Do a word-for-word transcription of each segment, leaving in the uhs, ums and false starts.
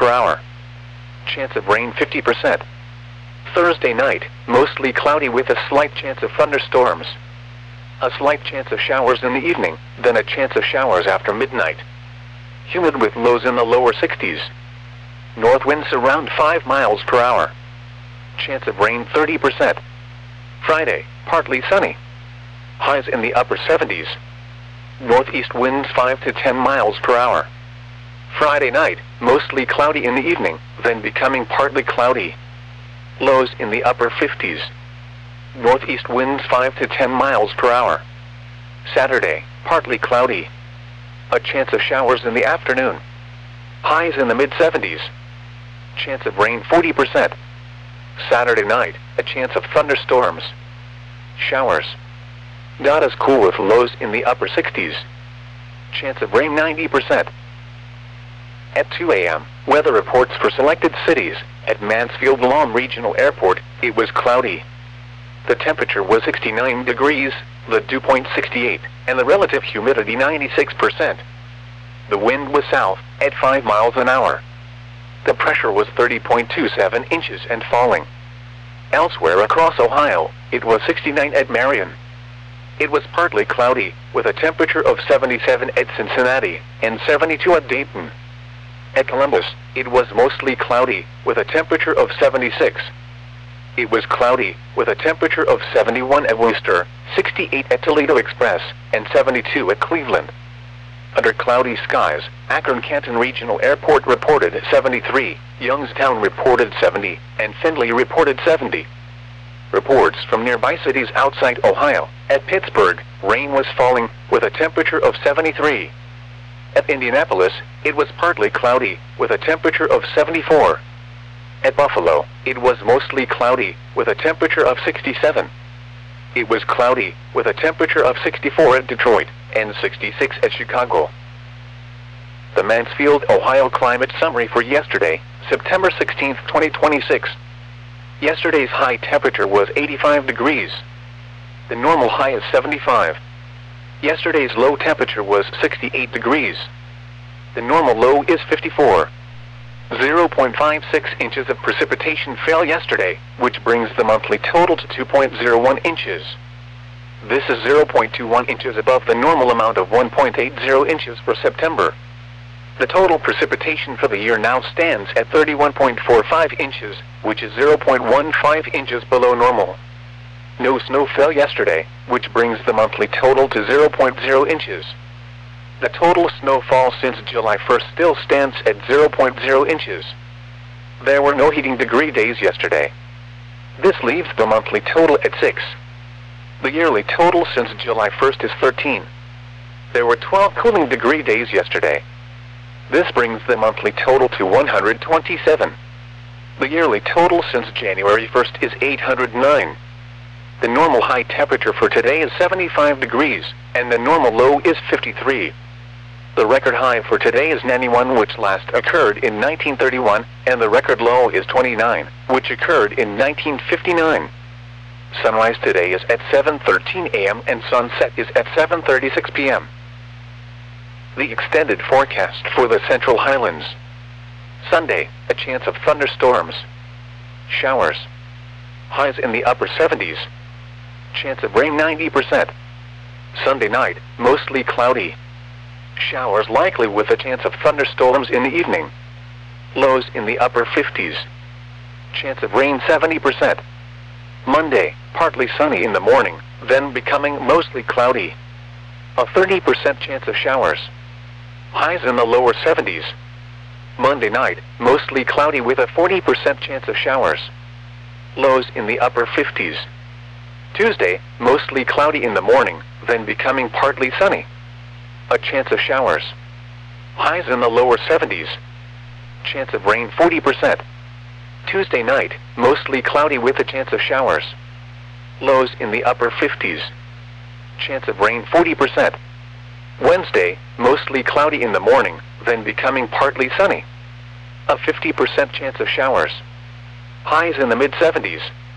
per hour. Chance of rain fifty percent. Thursday night, mostly cloudy with a slight chance of thunderstorms. A slight chance of showers in the evening, then a chance of showers after midnight. Humid with lows in the lower sixties. North winds around five miles per hour. Chance of rain thirty percent. Friday, partly sunny. Highs in the upper seventies. Northeast winds five to ten miles per hour. Friday night, mostly cloudy in the evening, then becoming partly cloudy. Lows in the upper fifties. Northeast winds five to ten miles per hour. Saturday, partly cloudy. A chance of showers in the afternoon. Highs in the mid seventies. Chance of rain forty percent. Saturday night, a chance of thunderstorms. Showers. Not as cool with lows in the upper sixties. Chance of rain ninety percent. At two A M, weather reports for selected cities. At Mansfield Lawn Regional Airport, it was cloudy. The temperature was sixty-nine degrees, the dew point sixty-eight, and the relative humidity ninety-six percent. The wind was south, at five miles an hour. The pressure was thirty point two seven inches and falling. Elsewhere across Ohio, it was sixty-nine at Marion. It was partly cloudy, with a temperature of seventy-seven at Cincinnati, and seventy-two at Dayton. At Columbus, it was mostly cloudy, with a temperature of seventy-six. It was cloudy, with a temperature of seventy-one at Worcester, sixty-eight at Toledo Express, and seventy-two at Cleveland. Under cloudy skies, Akron-Canton Regional Airport reported seventy-three, Youngstown reported seventy, and Findlay reported seventy. Reports from nearby cities outside Ohio. At Pittsburgh, rain was falling, with a temperature of seventy-three. At Indianapolis, it was partly cloudy, with a temperature of seventy-four. At Buffalo, it was mostly cloudy, with a temperature of sixty-seven. It was cloudy, with a temperature of sixty-four at Detroit, and sixty-six at Chicago. The Mansfield, Ohio climate summary for yesterday, September sixteenth, twenty twenty-six. Yesterday's high temperature was eighty-five degrees. The normal high is seventy-five. Yesterday's low temperature was sixty-eight degrees. The normal low is fifty-four. zero point five six inches of precipitation fell yesterday, which brings the monthly total to two point zero one inches. This is zero point two one inches above the normal amount of one point eight zero inches for September. The total precipitation for the year now stands at thirty-one point four five inches, which is zero point one five inches below normal. No snow fell yesterday, which brings the monthly total to zero point zero inches. The total snowfall since July first still stands at zero point zero inches. There were no heating degree days yesterday. This leaves the monthly total at six. The yearly total since July first is thirteen. There were twelve cooling degree days yesterday. This brings the monthly total to one hundred twenty-seven. The yearly total since January first is eight hundred nine. The normal high temperature for today is seventy-five degrees, and the normal low is fifty-three. The record high for today is ninety-one, which last occurred in nineteen thirty-one, and the record low is twenty-nine, which occurred in nineteen fifty-nine. Sunrise today is at seven thirteen a m and sunset is at seven thirty-six p m The extended forecast for the Central Highlands. Sunday, a chance of thunderstorms. Showers. Highs in the upper seventies. Chance of rain ninety percent. Sunday night, mostly cloudy. Showers likely with a chance of thunderstorms in the evening. Lows in the upper fifties. Chance of rain seventy percent. Monday, partly sunny in the morning, then becoming mostly cloudy. A thirty percent chance of showers. Highs in the lower seventies. Monday night, mostly cloudy with a forty percent chance of showers. Lows in the upper fifties. Tuesday, mostly cloudy in the morning, then becoming partly sunny. A chance of showers. Highs in the lower seventies. Chance of rain forty percent. Tuesday night, mostly cloudy with a chance of showers. Lows in the upper fifties. Chance of rain forty percent. Wednesday, mostly cloudy in the morning, then becoming partly sunny. A fifty percent chance of showers. Highs in the mid seventies.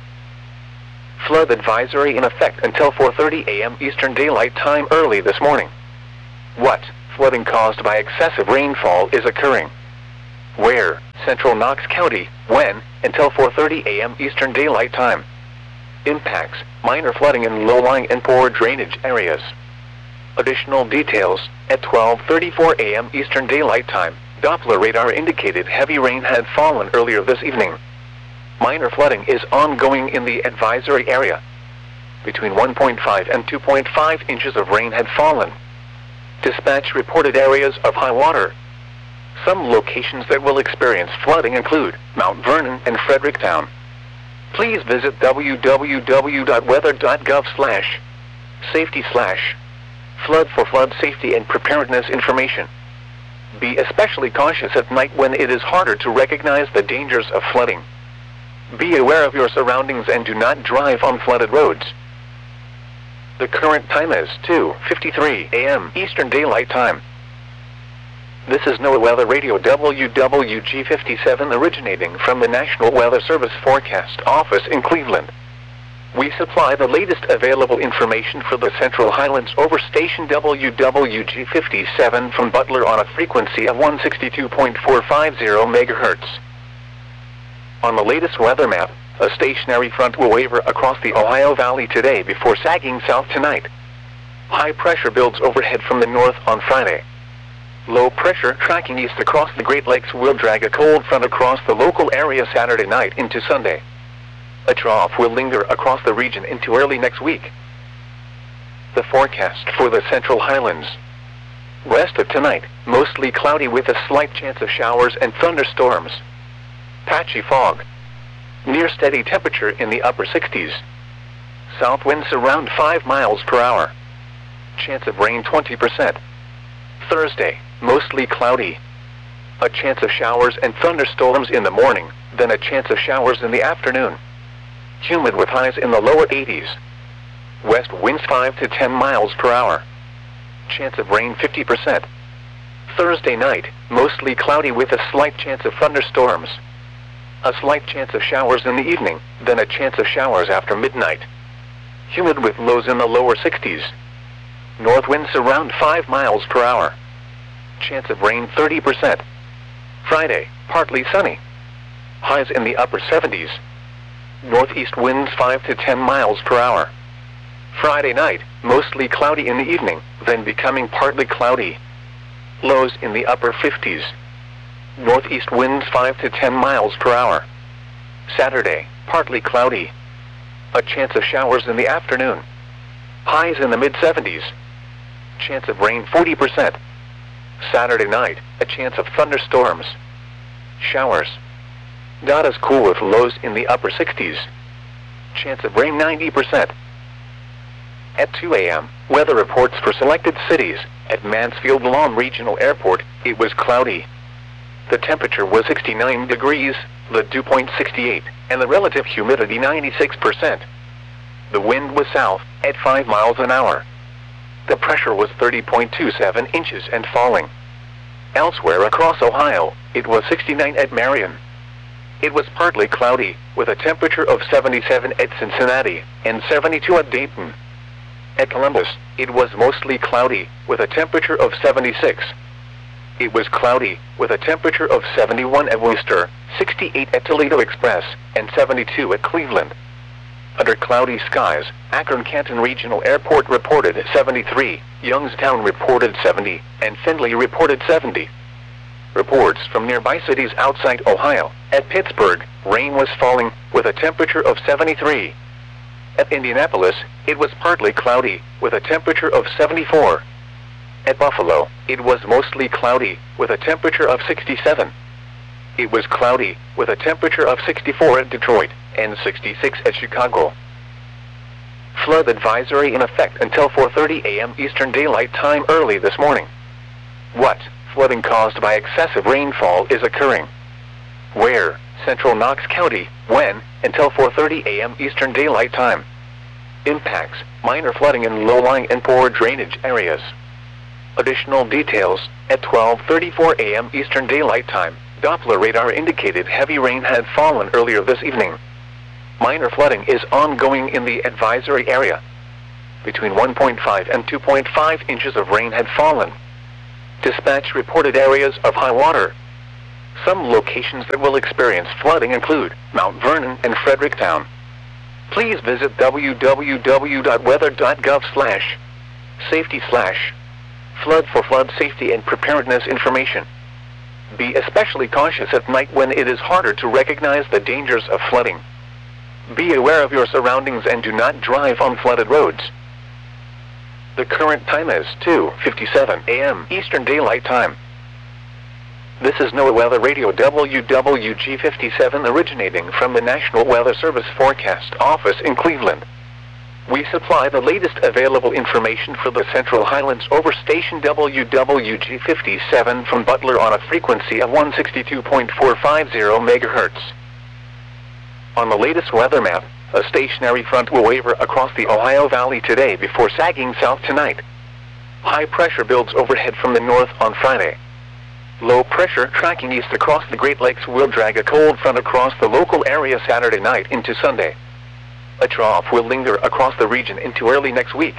Flood advisory in effect until four thirty a m Eastern Daylight Time early this morning. What flooding caused by excessive rainfall is occurring? Where? central Knox County, when, until four thirty a m Eastern Daylight Time. Impacts, minor flooding in low-lying and poor drainage areas. Additional details, at twelve thirty-four a m Eastern Daylight Time, Doppler radar indicated heavy rain had fallen earlier this evening. Minor flooding is ongoing in the advisory area. Between one point five and two point five inches of rain had fallen. Dispatch reported areas of high water. Some locations that will experience flooding include Mount Vernon and Fredericktown. Please visit w w w dot weather dot gov slash safety slash flood for flood safety and preparedness information. Be especially cautious at night when it is harder to recognize the dangers of flooding. Be aware of your surroundings and do not drive on flooded roads. The current time is two fifty-three a m Eastern Daylight Time. This is NOAA Weather Radio W W G fifty-seven originating from the National Weather Service Forecast Office in Cleveland. We supply the latest available information for the Central Highlands over station W W G fifty-seven from Butler on a frequency of one sixty-two point four five zero megahertz. On the latest weather map, a stationary front will waver across the Ohio Valley today before sagging south tonight. High pressure builds overhead from the north on Friday. Low pressure tracking east across the Great Lakes will drag a cold front across the local area Saturday night into Sunday. A trough will linger across the region into early next week. The forecast for the Central Highlands. West of tonight, mostly cloudy with a slight chance of showers and thunderstorms. Patchy fog. Near steady temperature in the upper sixties. South winds around five miles per hour. Chance of rain twenty percent. Thursday, mostly cloudy. A chance of showers and thunderstorms in the morning, then a chance of showers in the afternoon. Humid with highs in the lower eighties. West winds five to ten miles per hour. Chance of rain fifty percent. Thursday night, mostly cloudy with a slight chance of thunderstorms. A slight chance of showers in the evening, then a chance of showers after midnight. Humid with lows in the lower sixties. North winds around five miles per hour. Chance of rain thirty percent. Friday, partly sunny. Highs in the upper seventies. Northeast winds five to ten miles per hour. Friday night, mostly cloudy in the evening, then becoming partly cloudy. Lows in the upper fifties. Northeast winds five to ten miles per hour. Saturday, partly cloudy. A chance of showers in the afternoon. Highs in the mid seventies. Chance of rain forty percent. Saturday night, a chance of thunderstorms. Showers. Not as cool with lows in the upper sixties. Chance of rain ninety percent. At two a m, weather reports for selected cities. At Mansfield Lawn Regional Airport, it was cloudy. The temperature was sixty-nine degrees, the dew point sixty-eight, and the relative humidity ninety-six percent. The wind was south, at five miles an hour. The pressure was thirty point two seven inches and falling. Elsewhere across Ohio, it was sixty-nine at Marion. It was partly cloudy, with a temperature of seventy-seven at Cincinnati, and seventy-two at Dayton. At Columbus, it was mostly cloudy, with a temperature of seventy-six. It was cloudy, with a temperature of seventy-one at Worcester, sixty-eight at Toledo Express, and seventy-two at Cleveland. Under cloudy skies, Akron-Canton Regional Airport reported seventy-three, Youngstown reported seventy, and Findlay reported seventy. Reports from nearby cities outside Ohio. At Pittsburgh, rain was falling, with a temperature of seventy-three. At Indianapolis, it was partly cloudy, with a temperature of seventy-four. At Buffalo, it was mostly cloudy, with a temperature of sixty-seven. It was cloudy, with a temperature of sixty-four at Detroit, and sixty-six at Chicago. Flood advisory in effect until four thirty a m Eastern Daylight Time early this morning. What flooding caused by excessive rainfall is occurring? Where? Central Knox County. When? Until four thirty a m Eastern Daylight Time. Impacts: minor flooding in low-lying and poor drainage areas. Additional details: at twelve thirty-four a m Eastern Daylight Time, Doppler radar indicated heavy rain had fallen earlier this evening. Minor flooding is ongoing in the advisory area. Between one point five and two point five inches of rain had fallen. Dispatch reported areas of high water. Some locations that will experience flooding include Mount Vernon and Fredericktown. Please visit w w w dot weather dot gov slash safety slash flood for flood safety and preparedness information. Be especially cautious at night when it is harder to recognize the dangers of flooding. Be aware of your surroundings and do not drive on flooded roads. The current time is two fifty-seven a m Eastern Daylight Time. This is NOAA Weather Radio W W G fifty-seven originating from the National Weather Service Forecast Office in Cleveland. We supply the latest available information for the Central Highlands over station W W G fifty-seven from Butler on a frequency of one sixty-two point four five zero megahertz. On the latest weather map, a stationary front will waver across the Ohio Valley today before sagging south tonight. High pressure builds overhead from the north on Friday. Low pressure tracking east across the Great Lakes will drag a cold front across the local area Saturday night into Sunday. A trough will linger across the region into early next week.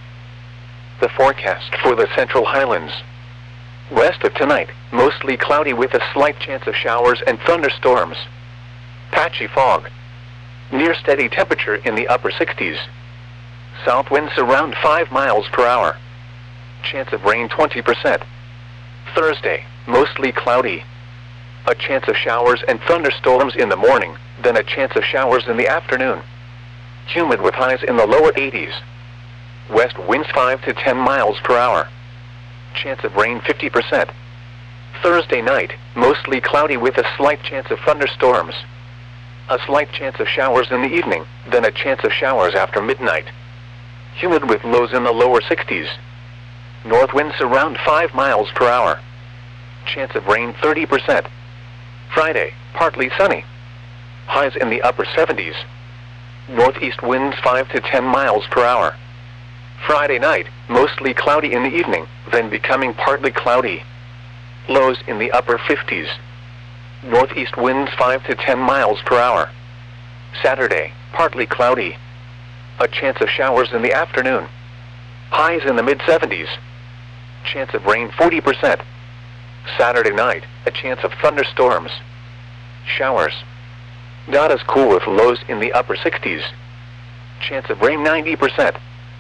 The forecast for the Central Highlands. West of tonight, mostly cloudy with a slight chance of showers and thunderstorms. Patchy fog. Near steady temperature in the upper sixties. South winds around five miles per hour. Chance of rain twenty percent. Thursday, mostly cloudy. A chance of showers and thunderstorms in the morning, then a chance of showers in the afternoon. Humid with highs in the lower eighties. West winds five to ten miles per hour. Chance of rain fifty percent. Thursday night, mostly cloudy with a slight chance of thunderstorms. A slight chance of showers in the evening, then a chance of showers after midnight. Humid with lows in the lower sixties. North winds around five miles per hour. Chance of rain thirty percent. Friday, partly sunny. Highs in the upper seventies. Northeast winds five to ten miles per hour. Friday night, mostly cloudy in the evening, then becoming partly cloudy. Lows in the upper fifties. Northeast winds five to ten miles per hour. Saturday, partly cloudy. A chance of showers in the afternoon. Highs in the mid seventies. Chance of rain forty percent. Saturday night, a chance of thunderstorms. Showers. Not as cool with lows in the upper sixties. Chance of rain ninety percent.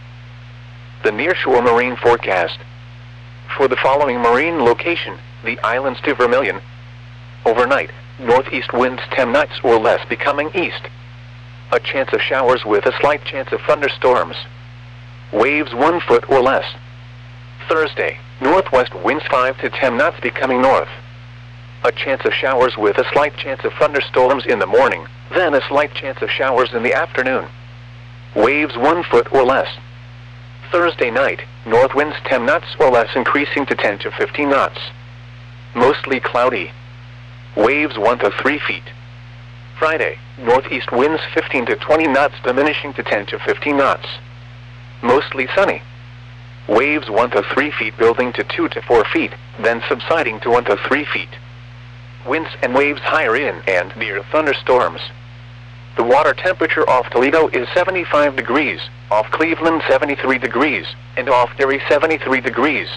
The nearshore marine forecast. For the following marine location, the islands to Vermilion. Overnight, northeast winds ten knots or less becoming east. A chance of showers with a slight chance of thunderstorms. Waves one foot or less. Thursday, northwest winds five to ten knots becoming north. A chance of showers with a slight chance of thunderstorms in the morning, then a slight chance of showers in the afternoon. Waves one foot or less. Thursday night, north winds ten knots or less increasing to ten to fifteen knots. Mostly cloudy. Waves one to three feet. Friday, northeast winds fifteen to twenty knots diminishing to ten to fifteen knots. Mostly sunny. Waves one to three feet building to two to four feet, then subsiding to one to three feet. Winds and waves higher in and near thunderstorms. The water temperature off Toledo is seventy-five degrees, off Cleveland seventy-three degrees, and off Erie seventy-three degrees.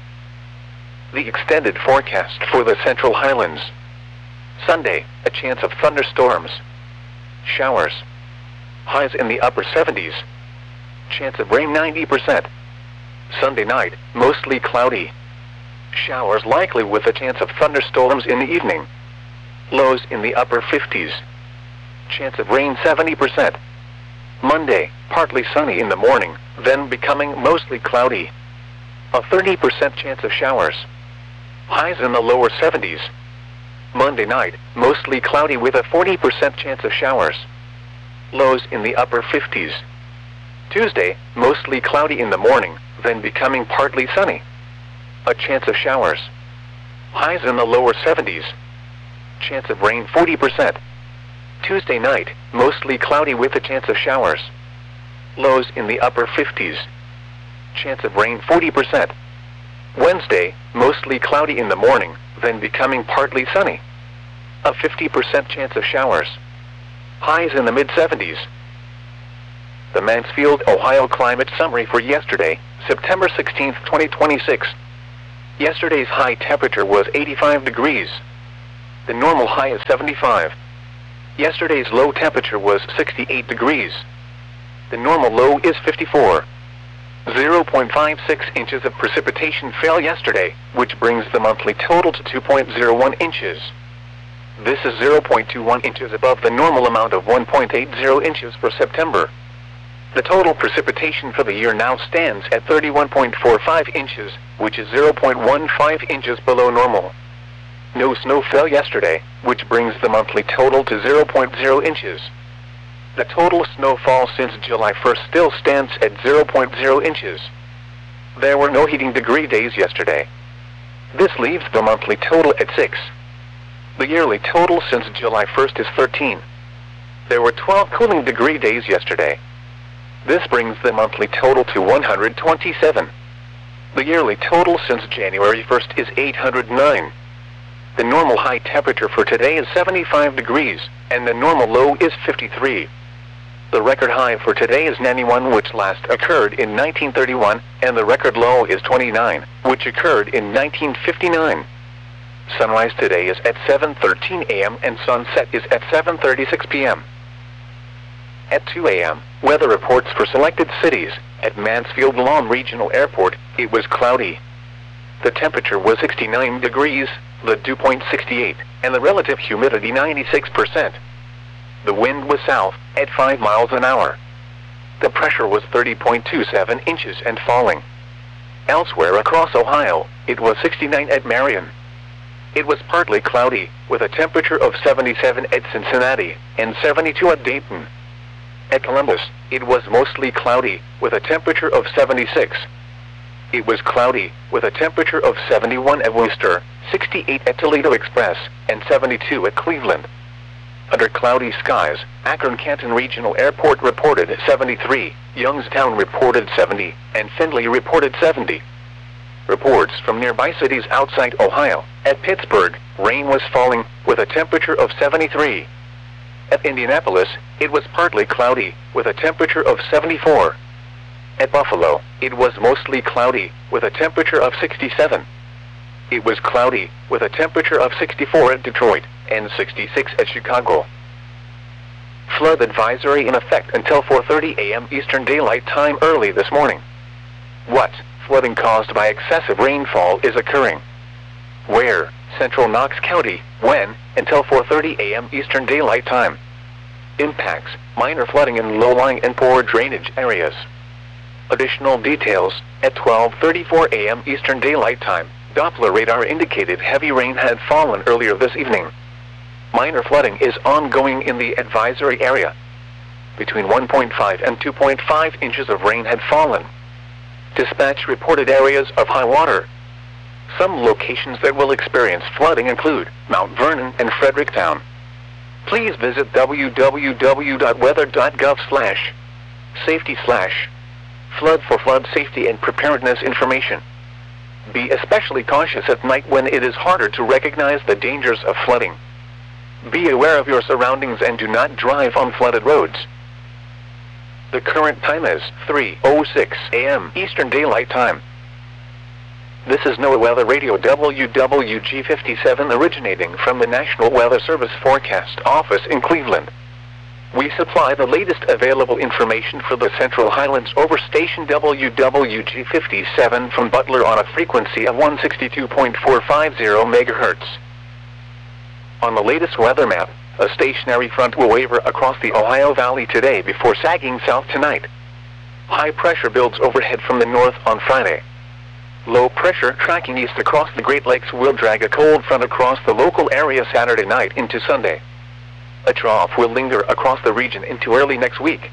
The extended forecast for the Central Highlands. Sunday, a chance of thunderstorms. Showers. Highs in the upper seventies. Chance of rain ninety percent. Sunday night, mostly cloudy. Showers likely with a chance of thunderstorms in the evening. Lows in the upper fifties. Chance of rain seventy percent. Monday, partly sunny in the morning, then becoming mostly cloudy. A thirty percent chance of showers. Highs in the lower seventies. Monday night, mostly cloudy with a forty percent chance of showers. Lows in the upper fifties. Tuesday, mostly cloudy in the morning, then becoming partly sunny. A chance of showers. Highs in the lower seventies. Chance of rain forty percent. Tuesday night, mostly cloudy with a chance of showers. Lows in the upper fifties. Chance of rain forty percent. Wednesday, mostly cloudy in the morning, then becoming partly sunny. A fifty percent chance of showers. Highs in the mid seventies. The Mansfield, Ohio climate summary for yesterday, September sixteenth, twenty twenty-six. Yesterday's high temperature was eighty-five degrees. The normal high is seventy-five. Yesterday's low temperature was sixty-eight degrees. The normal low is fifty-four. zero point five six inches of precipitation fell yesterday, which brings the monthly total to two point zero one inches. This is zero point two one inches above the normal amount of one point eight zero inches for September. The total precipitation for the year now stands at thirty-one point four five inches, which is zero point one five inches below normal. No snow fell yesterday, which brings the monthly total to zero point zero inches. The total snowfall since July first still stands at zero point zero inches. There were no heating degree days yesterday. This leaves the monthly total at six. The yearly total since July first is thirteen. There were twelve cooling degree days yesterday. This brings the monthly total to one hundred twenty-seven. The yearly total since January first is eight hundred nine. The normal high temperature for today is seventy-five degrees, and the normal low is fifty-three. The record high for today is ninety-one, which last occurred in nineteen thirty-one, and the record low is twenty-nine, which occurred in nineteen fifty-nine. Sunrise today is at seven thirteen a m and sunset is at seven thirty-six p m At two a m, weather reports for selected cities. At Mansfield Lawn Regional Airport, it was cloudy. The temperature was sixty-nine degrees, the dew point sixty-eight, and the relative humidity ninety-six percent. The wind was south, at five miles an hour. The pressure was thirty point two seven inches and falling. Elsewhere across Ohio, it was sixty-nine at Marion. It was partly cloudy, with a temperature of seventy-seven at Cincinnati, and seventy-two at Dayton. At Columbus, it was mostly cloudy, with a temperature of seventy-six. It was cloudy, with a temperature of seventy-one at Worcester, sixty-eight at Toledo Express, and seventy-two at Cleveland. Under cloudy skies, Akron-Canton Regional Airport reported seventy-three, Youngstown reported seventy, and Findlay reported seventy. Reports from nearby cities outside Ohio. At Pittsburgh, rain was falling, with a temperature of seventy-three. At Indianapolis, it was partly cloudy, with a temperature of seventy-four. At Buffalo, it was mostly cloudy, with a temperature of sixty-seven. It was cloudy, with a temperature of sixty-four at Detroit, and sixty-six at Chicago. Flood advisory in effect until four thirty a m Eastern Daylight Time early this morning. What? Flooding caused by excessive rainfall is occurring. Where? Central Knox County. When? Until four thirty a m Eastern Daylight Time. Impacts: minor flooding in low-lying and poor drainage areas. Additional details: at twelve thirty-four a m Eastern Daylight Time, Doppler radar indicated heavy rain had fallen earlier this evening. Minor flooding is ongoing in the advisory area. Between one point five and two point five inches of rain had fallen. Dispatch reported areas of high water. Some locations that will experience flooding include Mount Vernon and Fredericktown. Please visit w w w dot weather dot gov slash safety slash flood for flood safety and preparedness information. Be especially cautious at night when it is harder to recognize the dangers of flooding. Be aware of your surroundings and do not drive on flooded roads. The current time is three oh six a m Eastern Daylight Time. This is NOAA Weather Radio W W G fifty-seven originating from the National Weather Service Forecast Office in Cleveland. We supply the latest available information for the Central Highlands over station W W G fifty-seven from Butler on a frequency of one sixty-two point four five zero megahertz. On the latest weather map, a stationary front will waver across the Ohio Valley today before sagging south tonight. High pressure builds overhead from the north on Friday. Low pressure tracking east across the Great Lakes will drag a cold front across the local area Saturday night into Sunday. A trough will linger across the region into early next week.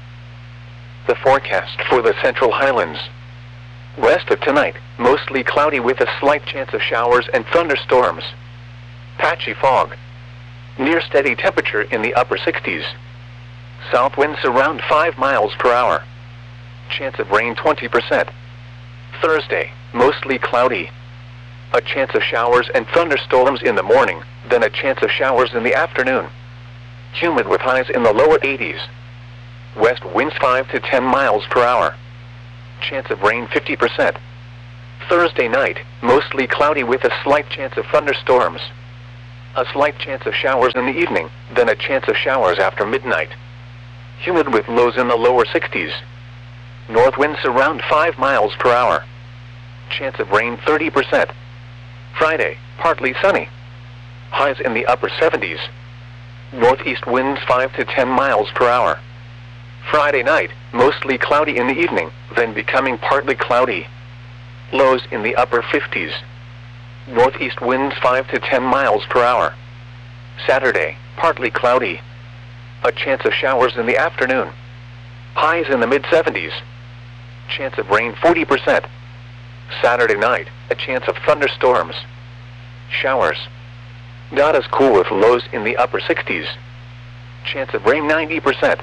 The forecast for the Central Highlands. West of tonight, mostly cloudy with a slight chance of showers and thunderstorms. Patchy fog. Near steady temperature in the upper sixties. South winds around five miles per hour. Chance of rain twenty percent. Thursday, mostly cloudy. A chance of showers and thunderstorms in the morning, then a chance of showers in the afternoon. Humid with highs in the lower eighties. West winds five to ten miles per hour. Chance of rain fifty percent. Thursday night, mostly cloudy with a slight chance of thunderstorms. A slight chance of showers in the evening, then a chance of showers after midnight. Humid with lows in the lower sixties. North winds around five miles per hour. Chance of rain thirty percent. Friday, partly sunny. Highs in the upper seventies. Northeast winds five to ten miles per hour. Friday night, mostly cloudy in the evening, then becoming partly cloudy. Lows in the upper fifties. Northeast winds five to ten miles per hour. Saturday, partly cloudy. A chance of showers in the afternoon. Highs in the mid seventies. Chance of rain forty percent. Saturday night, a chance of thunderstorms. Showers. Not as cool with lows in the upper sixties. Chance of rain ninety percent.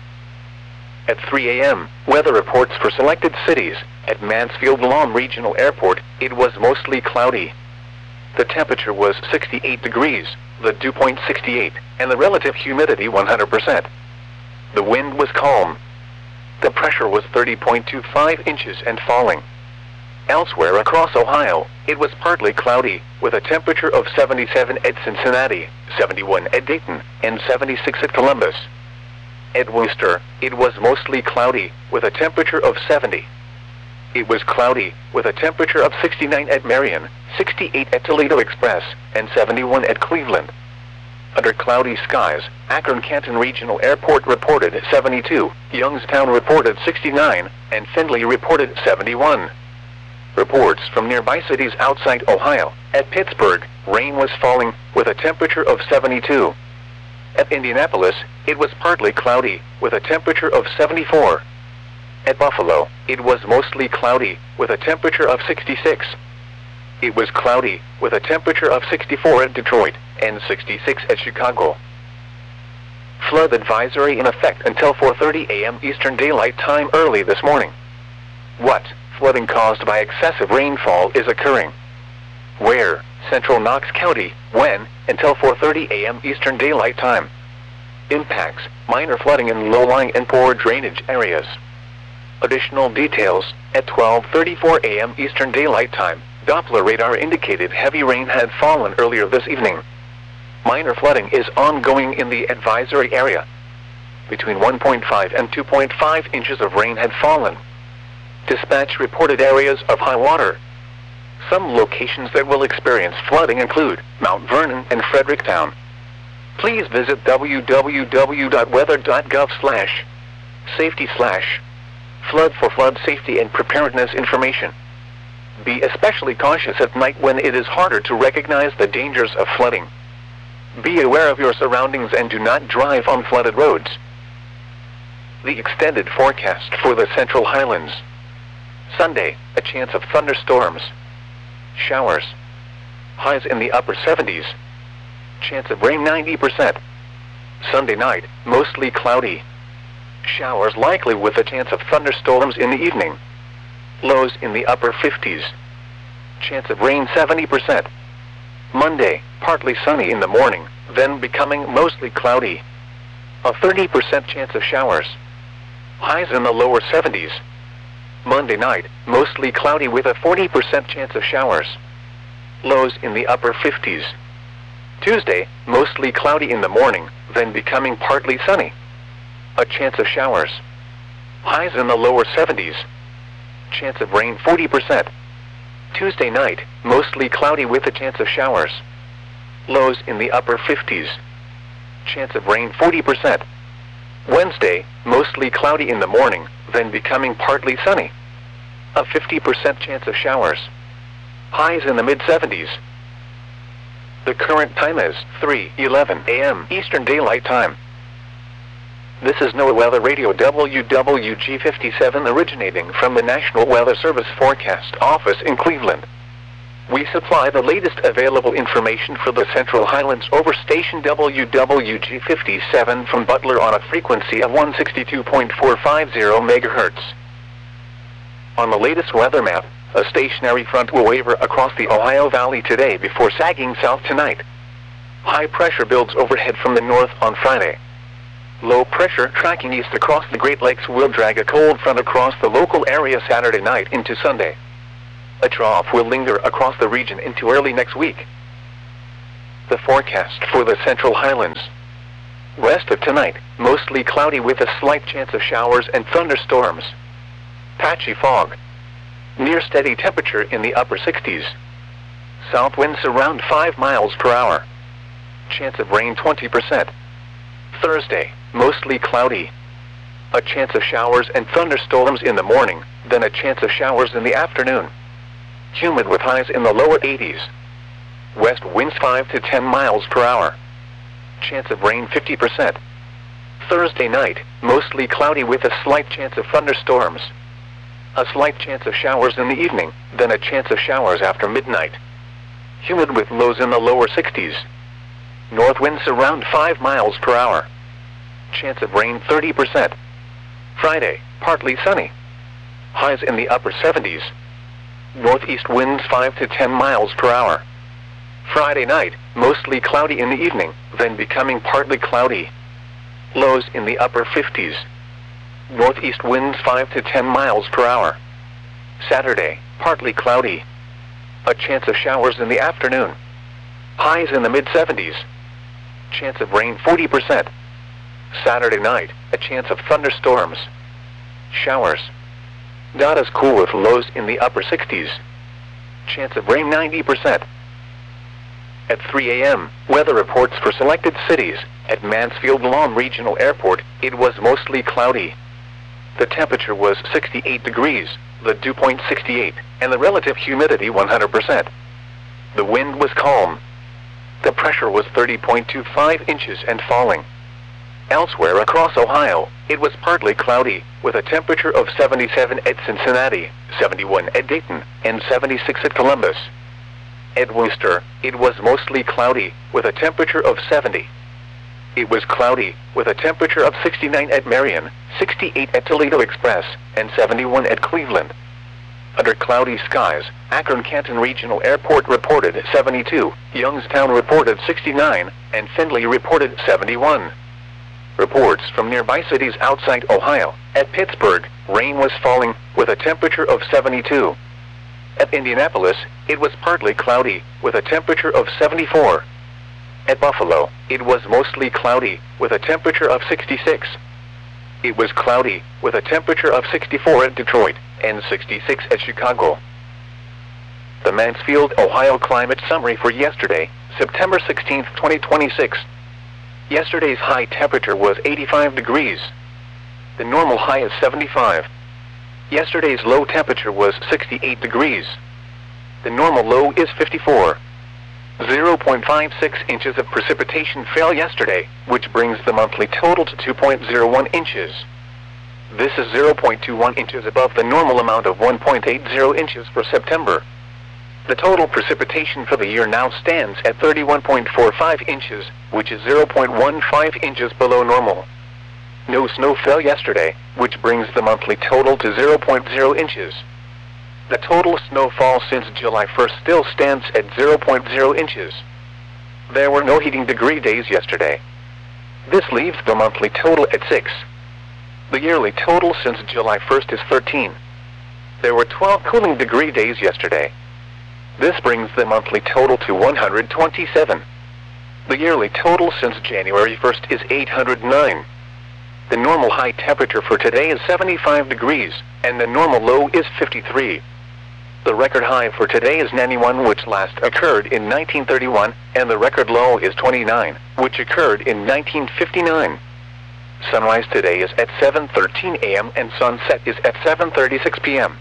At three A M, weather reports for selected cities. At Mansfield Lawn Regional Airport, it was mostly cloudy. The temperature was sixty-eight degrees, the dew point sixty-eight, and the relative humidity one hundred percent. The wind was calm. The pressure was thirty point two five inches and falling. Elsewhere across Ohio, it was partly cloudy, with a temperature of seventy-seven at Cincinnati, seventy-one at Dayton, and seventy-six at Columbus. At Worcester, it was mostly cloudy, with a temperature of seventy. It was cloudy, with a temperature of sixty-nine at Marion, sixty-eight at Toledo Express, and seventy-one at Cleveland. Under cloudy skies, Akron-Canton Regional Airport reported seventy-two, Youngstown reported sixty-nine, and Findlay reported seventy-one. Reports from nearby cities outside Ohio. At Pittsburgh, rain was falling, with a temperature of seventy-two. At Indianapolis, it was partly cloudy, with a temperature of seventy-four. At Buffalo, it was mostly cloudy, with a temperature of sixty-six. It was cloudy, with a temperature of sixty-four at Detroit, and sixty-six at Chicago. Flood advisory in effect until four thirty A M Eastern Daylight Time early this morning. What flooding caused by excessive rainfall is occurring? Where? Central Knox County. When? Until four thirty A M Eastern Daylight Time. Impacts: minor flooding in low-lying and poor drainage areas. Additional details: at twelve thirty-four A M Eastern Daylight Time, Doppler radar indicated heavy rain had fallen earlier this evening. Minor flooding is ongoing in the advisory area. Between one point five and two point five inches of rain had fallen. Dispatch reported areas of high water. Some locations that will experience flooding include Mount Vernon and Fredericktown. Please visit w w w dot weather dot gov slash safety slash flood for flood safety and preparedness information. Be especially cautious at night when it is harder to recognize the dangers of flooding. Be aware of your surroundings and do not drive on flooded roads. The extended forecast for the Central Highlands. Sunday, a chance of thunderstorms. Showers. Highs in the upper seventies. Chance of rain ninety percent. Sunday night, mostly cloudy. Showers likely with a chance of thunderstorms in the evening. Lows in the upper fifties. Chance of rain seventy percent. Monday, partly sunny in the morning, then becoming mostly cloudy. A thirty percent chance of showers. Highs in the lower seventies. Monday night, mostly cloudy with a forty percent chance of showers. Lows in the upper fifties. Tuesday, mostly cloudy in the morning, then becoming partly sunny. A chance of showers. Highs in the lower seventies. Chance of rain forty percent. Tuesday night, mostly cloudy with a chance of showers. Lows in the upper fifties. Chance of rain forty percent. Wednesday, mostly cloudy in the morning, then becoming partly sunny. A fifty percent chance of showers. Highs in the mid seventies. The current time is three eleven A M Eastern Daylight Time. This is NOAA Weather Radio W W G fifty-seven originating from the National Weather Service Forecast Office in Cleveland. We supply the latest available information for the Central Highlands over station W W G fifty-seven from Butler on a frequency of one sixty-two point four five zero megahertz. On the latest weather map, a stationary front will waver across the Ohio Valley today before sagging south tonight. High pressure builds overhead from the north on Friday. Low pressure tracking east across the Great Lakes will drag a cold front across the local area Saturday night into Sunday. A trough will linger across the region into early next week. The forecast for the Central Highlands. West of tonight, mostly cloudy with a slight chance of showers and thunderstorms. Patchy fog. Near steady temperature in the upper sixties. South winds around five miles per hour. Chance of rain twenty percent. Thursday, mostly cloudy. A chance of showers and thunderstorms in the morning, then a chance of showers in the afternoon. Humid with highs in the lower eighties. West winds five to ten miles per hour. Chance of rain fifty percent. Thursday night, mostly cloudy with a slight chance of thunderstorms. A slight chance of showers in the evening, then a chance of showers after midnight. Humid with lows in the lower sixties. North winds around five miles per hour. Chance of rain thirty percent. Friday, partly sunny. Highs in the upper seventies. Northeast winds five to ten miles per hour. Friday night, mostly cloudy in the evening, then becoming partly cloudy. Lows in the upper fifties. Northeast winds five to ten miles per hour. Saturday, partly cloudy. A chance of showers in the afternoon. Highs in the mid seventies. Chance of rain forty percent. Saturday night, a chance of thunderstorms. Showers. Not as cool with lows in the upper sixties. Chance of rain ninety percent. At three A M, weather reports for selected cities. At Mansfield Lawn Regional Airport, it was mostly cloudy. The temperature was sixty-eight degrees, the dew point sixty-eight, and the relative humidity one hundred percent. The wind was calm. The pressure was thirty point two five inches and falling. Elsewhere across Ohio, it was partly cloudy, with a temperature of seventy-seven at Cincinnati, seventy-one at Dayton, and seventy-six at Columbus. At Worcester, it was mostly cloudy, with a temperature of seventy. It was cloudy, with a temperature of sixty-nine at Marion, sixty-eight at Toledo Express, and seventy-one at Cleveland. Under cloudy skies, Akron-Canton Regional Airport reported seventy-two, Youngstown reported sixty-nine, and Findlay reported seventy-one. Reports from nearby cities outside Ohio. At Pittsburgh, rain was falling, with a temperature of seventy-two. At Indianapolis, it was partly cloudy, with a temperature of seventy-four. At Buffalo, it was mostly cloudy, with a temperature of sixty-six. It was cloudy, with a temperature of sixty-four at Detroit, and sixty-six at Chicago. The Mansfield, Ohio Climate Summary for yesterday, September sixteenth, twenty twenty-six. Yesterday's high temperature was eighty-five degrees. The normal high is seventy-five. Yesterday's low temperature was sixty-eight degrees. The normal low is fifty-four. zero point five six inches of precipitation fell yesterday, which brings the monthly total to two point zero one inches. This is zero point two one inches above the normal amount of one point eight zero inches for September. The total precipitation for the year now stands at thirty-one point four five inches, which is zero point one five inches below normal. No snow fell yesterday, which brings the monthly total to zero point zero inches. The total snowfall since July first still stands at zero point zero inches. There were no heating degree days yesterday. This leaves the monthly total at six. The yearly total since July first is thirteen. There were twelve cooling degree days yesterday. This brings the monthly total to one hundred twenty-seven. The yearly total since January first is eight hundred nine. The normal high temperature for today is seventy-five degrees, and the normal low is fifty-three. The record high for today is ninety-one, which last occurred in nineteen thirty-one, and the record low is twenty-nine, which occurred in nineteen fifty-nine. Sunrise today is at seven thirteen A M and sunset is at seven thirty-six P M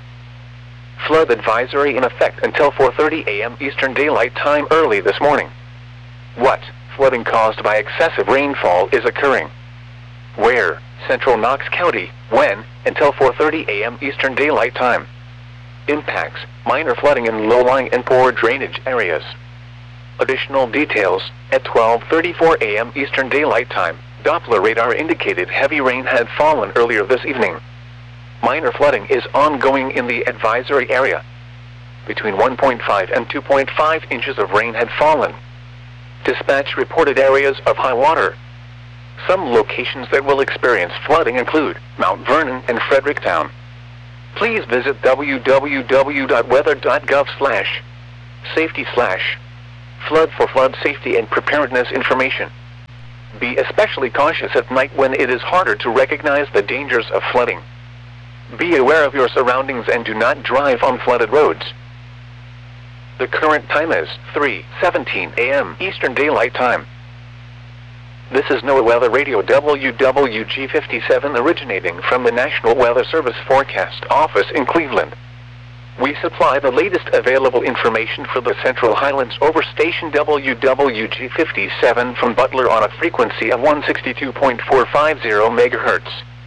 Flood advisory in effect until four thirty A M Eastern Daylight Time early this morning. What flooding caused by excessive rainfall is occurring? Where? Central Knox County. When? Until four thirty A M Eastern Daylight Time. Impacts: minor flooding in low-lying and poor drainage areas. Additional details: at twelve thirty-four A M Eastern Daylight Time, Doppler radar indicated heavy rain had fallen earlier this evening. Minor flooding is ongoing in the advisory area. Between one point five and two point five inches of rain had fallen. Dispatch reported areas of high water. Some locations that will experience flooding include Mount Vernon and Fredericktown. Please visit w w w dot weather dot gov slash safety slash Flood for flood safety and preparedness information. Be especially cautious at night when it is harder to recognize the dangers of flooding. Be aware of your surroundings and do not drive on flooded roads. The current time is three seventeen a m Eastern Daylight Time. This is NOAA Weather Radio W W G fifty-seven originating from the National Weather Service Forecast Office in Cleveland. We supply the latest available information for the Central Highlands over station W W G fifty-seven from Butler on a frequency of one sixty-two point four five zero megahertz.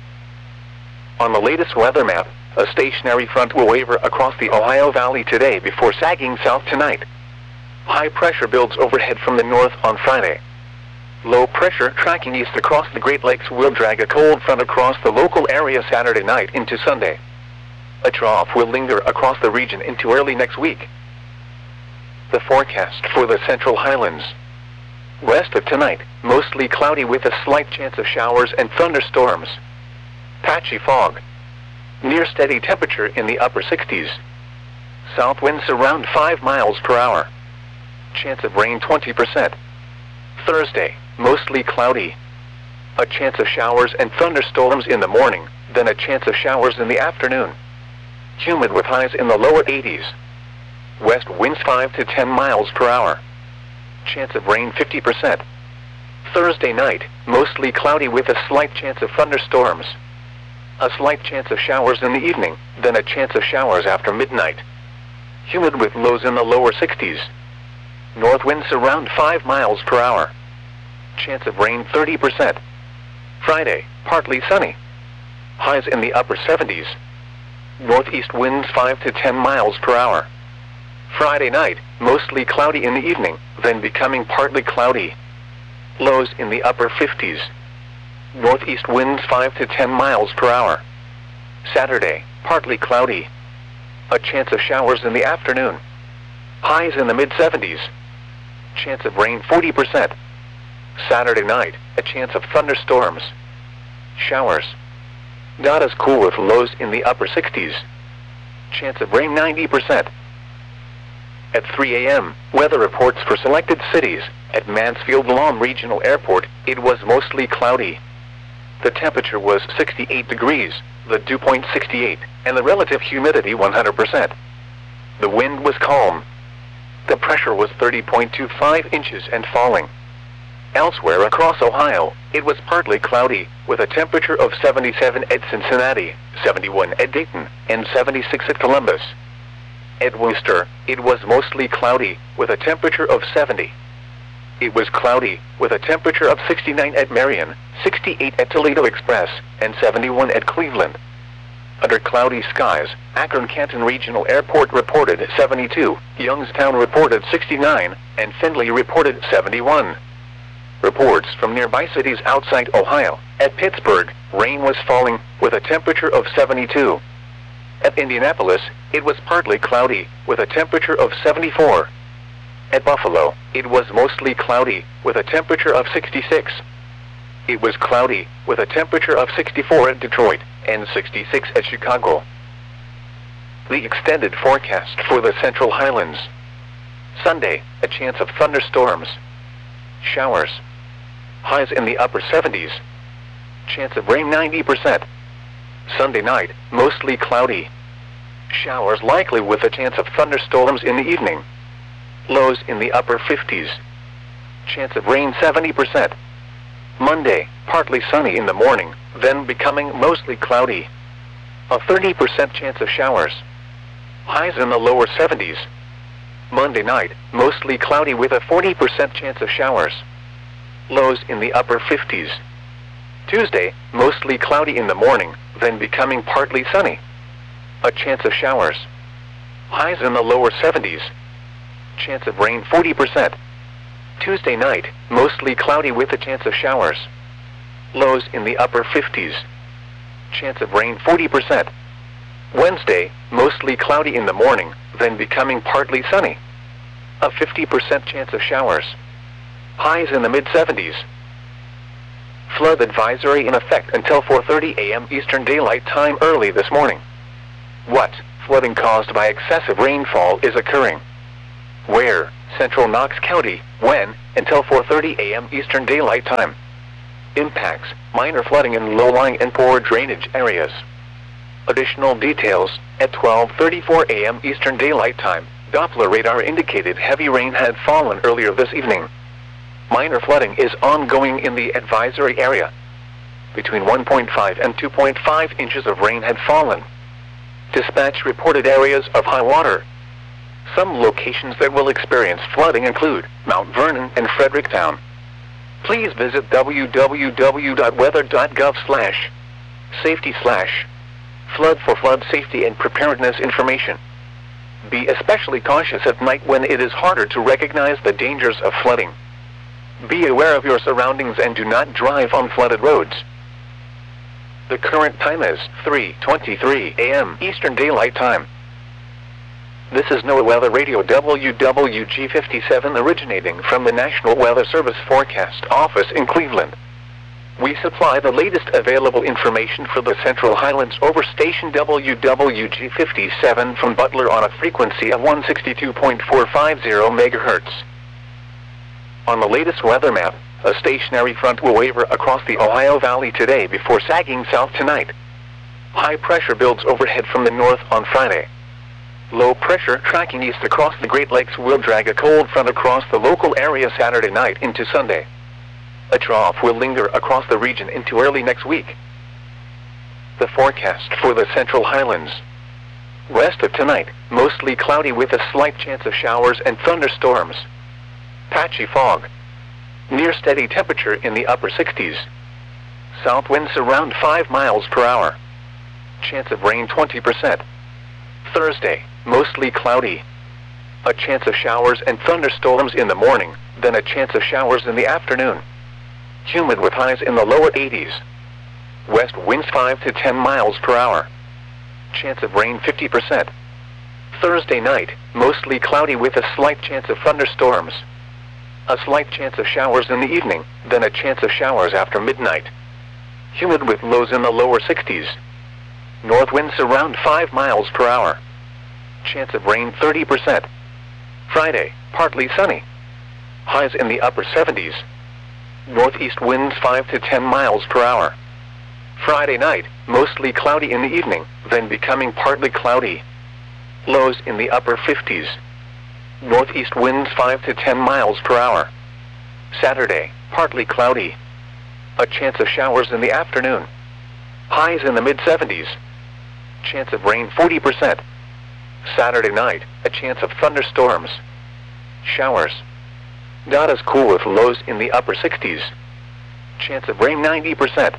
On the latest weather map, a stationary front will waver across the Ohio Valley today before sagging south tonight. High pressure builds overhead from the north on Friday. Low pressure tracking east across the Great Lakes will drag a cold front across the local area Saturday night into Sunday. A trough will linger across the region into early next week. The forecast for the Central Highlands. West of tonight, mostly cloudy with a slight chance of showers and thunderstorms. Patchy fog. Near steady temperature in the upper sixties. South winds around five miles per hour. Chance of rain twenty percent. Thursday, mostly cloudy. A chance of showers and thunderstorms in the morning, then a chance of showers in the afternoon. Humid with highs in the lower eighties. West winds five to ten miles per hour. Chance of rain fifty percent. Thursday night, mostly cloudy with a slight chance of thunderstorms. A slight chance of showers in the evening, then a chance of showers after midnight. Humid with lows in the lower sixties. North winds around five miles per hour. Chance of rain thirty percent. Friday, partly sunny. Highs in the upper seventies. Northeast winds five to ten miles per hour. Friday night, mostly cloudy in the evening, then becoming partly cloudy. Lows in the upper fifties. Northeast winds five to ten miles per hour. Saturday, partly cloudy. A chance of showers in the afternoon. Highs in the mid seventies. Chance of rain forty percent. Saturday night, a chance of thunderstorms. Showers. Not as cool with lows in the upper sixties. Chance of rain ninety percent. At three a m, weather reports for selected cities. At Mansfield-Lawn Regional Airport, it was mostly cloudy. The temperature was sixty-eight degrees, the dew point sixty-eight, and the relative humidity one hundred percent. The wind was calm. The pressure was thirty point two five inches and falling. Elsewhere across Ohio, it was partly cloudy, with a temperature of seventy-seven at Cincinnati, seventy-one at Dayton, and seventy-six at Columbus. At Worcester, it was mostly cloudy, with a temperature of seventy. It was cloudy, with a temperature of sixty-nine at Marion, sixty-eight at Toledo Express, and seventy-one at Cleveland. Under cloudy skies, Akron-Canton Regional Airport reported seventy-two, Youngstown reported sixty-nine, and Findlay reported seventy-one. Reports from nearby cities outside Ohio. At Pittsburgh, rain was falling, with a temperature of seventy-two. At Indianapolis, it was partly cloudy, with a temperature of seventy-four. At Buffalo, it was mostly cloudy, with a temperature of sixty-six. It was cloudy, with a temperature of sixty-four at Detroit, and sixty-six at Chicago. The extended forecast for the Central Highlands. Sunday, a chance of thunderstorms. Showers. Highs in the upper seventies. Chance of rain ninety percent. Sunday night, mostly cloudy. Showers likely with a chance of thunderstorms in the evening. Lows in the upper fifties. Chance of rain seventy percent. Monday, partly sunny in the morning, then becoming mostly cloudy. A thirty percent chance of showers. Highs in the lower seventies. Monday night, mostly cloudy with a forty percent chance of showers. Lows in the upper fifties. Tuesday, mostly cloudy in the morning, then becoming partly sunny. A chance of showers. Highs in the lower seventies. Chance of rain forty percent. Tuesday night, mostly cloudy with a chance of showers. Lows in the upper fifties. Chance of rain forty percent. Wednesday, mostly cloudy in the morning, then becoming partly sunny. A fifty percent chance of showers. Highs in the mid seventies. Flood advisory in effect until four thirty a m Eastern Daylight Time early this morning. What flooding caused by excessive rainfall is occurring? Where? Central Knox County. When? Until four thirty a m Eastern Daylight Time. Impacts: minor flooding in low-lying and poor drainage areas. Additional details: at twelve thirty-four a m Eastern Daylight Time, Doppler radar indicated heavy rain had fallen earlier this evening. Minor flooding is ongoing in the advisory area. Between one point five and two point five inches of rain had fallen. Dispatch reported areas of high water. Some locations that will experience flooding include Mount Vernon and Fredericktown. Please visit w w w dot weather dot gov slash safety slash flood for flood safety and preparedness information. Be especially cautious at night when it is harder to recognize the dangers of flooding. Be aware of your surroundings and do not drive on flooded roads. The current time is three twenty-three a m Eastern Daylight Time. This is NOAA Weather Radio W W G fifty-seven originating from the National Weather Service Forecast Office in Cleveland. We supply the latest available information for the Central Highlands over station W W G fifty-seven from Butler on a frequency of one sixty-two point four five zero megahertz. On the latest weather map, a stationary front will waver across the Ohio Valley today before sagging south tonight. High pressure builds overhead from the north on Friday. Low pressure tracking east across the Great Lakes will drag a cold front across the local area Saturday night into Sunday. A trough will linger across the region into early next week. The forecast for the Central Highlands. West of tonight, mostly cloudy with a slight chance of showers and thunderstorms. Patchy fog. Near steady temperature in the upper sixties. South winds around five miles per hour. Chance of rain twenty percent. Thursday, mostly cloudy. A chance of showers and thunderstorms in the morning, then a chance of showers in the afternoon. Humid with highs in the lower eighties. West winds five to ten miles per hour. Chance of rain fifty percent. Thursday night, mostly cloudy with a slight chance of thunderstorms. A slight chance of showers in the evening, then a chance of showers after midnight. Humid with lows in the lower sixties. North winds around five miles per hour. Chance of rain thirty percent. Friday, partly sunny. Highs in the upper seventies. Northeast winds five to ten miles per hour. Friday night, mostly cloudy in the evening, then becoming partly cloudy. Lows in the upper fifties. Northeast winds five to ten miles per hour. Saturday, partly cloudy. A chance of showers in the afternoon. Highs in the mid seventies. Chance of rain forty percent. Saturday night, a chance of thunderstorms. Showers. Not as cool with lows in the upper sixties. Chance of rain ninety percent.